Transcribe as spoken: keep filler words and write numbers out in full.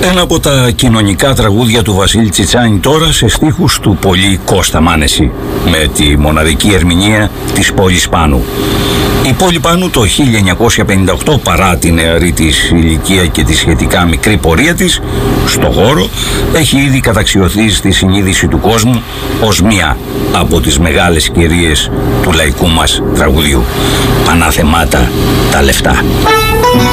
Ένα από τα κοινωνικά τραγούδια του Βασίλη Τσιτσάνη τώρα σε στίχους του πολύ Κώστα Μάνεση, με τη μοναδική ερμηνεία της Πόλης Πάνου. Η Πόλη Πάνου το χίλια εννιακόσια πενήντα οκτώ, παρά τη νεαρή της ηλικία και τη σχετικά μικρή πορεία της στο χώρο, έχει ήδη καταξιωθεί στη συνείδηση του κόσμου ως μία από τις μεγάλες κυρίες του λαϊκού μας τραγουδιού. Πανάθεμάτα τα λεφτά.